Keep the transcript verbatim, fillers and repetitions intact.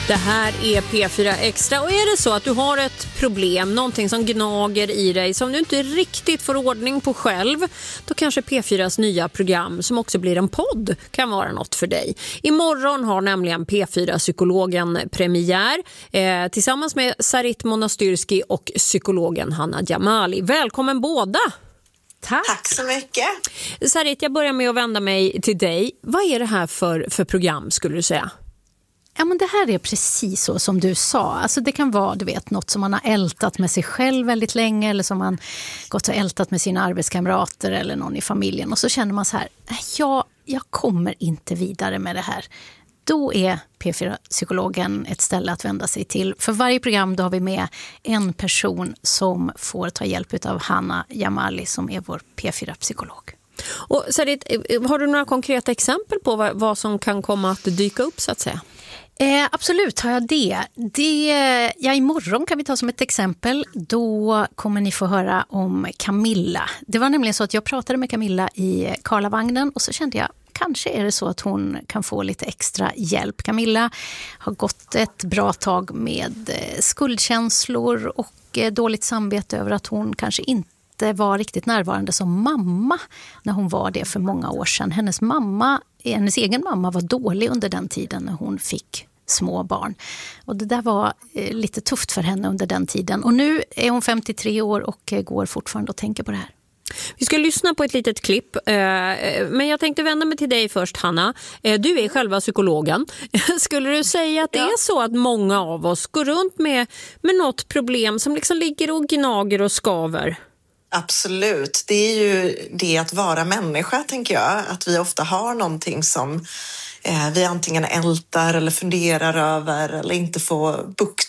Det här är P fyra Extra och är det så att du har ett problem, någonting som gnager i dig som du inte riktigt får ordning på själv, då kanske P fyras nya program som också blir en podd kan vara något för dig. Imorgon har nämligen P fyra-psykologen premiär eh, tillsammans med Sarit Monastyrski och psykologen Hanna Jamali. Välkommen båda! Tack. Tack så mycket. Sarit, jag börjar med att vända mig till dig. Vad är det här för, för program skulle du säga? Ja, men det här är precis så som du sa. Alltså det kan vara, du vet, något som man har ältat med sig själv väldigt länge eller som man gått och ältat med sina arbetskamrater eller någon i familjen. Och så känner man så här, ja, jag kommer inte vidare med det här. Då är P fyra-psykologen ett ställe att vända sig till. För varje program då har vi med en person som får ta hjälp av Hanna Jamali som är vår P fyra-psykolog. Och Sarit, har du några konkreta exempel på vad, vad som kan komma att dyka upp så att säga? Eh, absolut har jag det. det. Ja, imorgon kan vi ta som ett exempel. Då kommer ni få höra om Camilla. Det var nämligen så att jag pratade med Camilla i Karlavagnen och så kände jag, kanske är det så att hon kan få lite extra hjälp. Camilla har gått ett bra tag med skuldkänslor och dåligt samvete över att hon kanske inte var riktigt närvarande som mamma när hon var det för många år sedan. Hennes mamma, hennes egen mamma var dålig under den tiden när hon fick små barn. Och det där var eh, lite tufft för henne under den tiden. Och nu är hon femtiotre år och eh, går fortfarande och tänker på det här. Vi ska lyssna på ett litet klipp, eh, men jag tänkte vända mig till dig först, Hanna. Eh, du är själva psykologen. Skulle du säga att det är så att många av oss går runt med, med något problem som liksom ligger och gnager och skaver? Absolut. Det är ju det att vara människa, tänker jag. Att vi ofta har någonting som eh, vi antingen ältar eller funderar över eller inte får bukt